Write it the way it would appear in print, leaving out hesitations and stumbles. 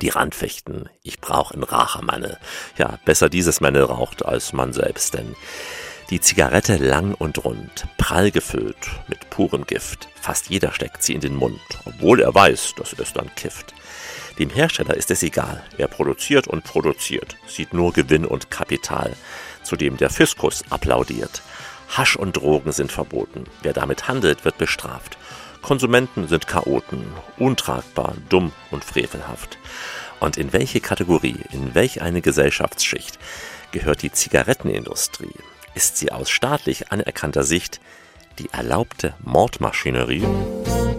Die Randfichten, ich brauch 'n Rachemanne. Ja, besser dieses Männle raucht als man selbst, denn die Zigarette lang und rund, prall gefüllt mit purem Gift. Fast jeder steckt sie in den Mund, obwohl er weiß, dass es dann kifft. Dem Hersteller ist es egal, er produziert und produziert, sieht nur Gewinn und Kapital, zu dem der Fiskus applaudiert. Hasch und Drogen sind verboten, wer damit handelt, wird bestraft. Konsumenten sind Chaoten, untragbar, dumm und frevelhaft. Und in welche Kategorie, in welch eine Gesellschaftsschicht gehört die Zigarettenindustrie? Ist sie aus staatlich anerkannter Sicht die erlaubte Mordmaschinerie?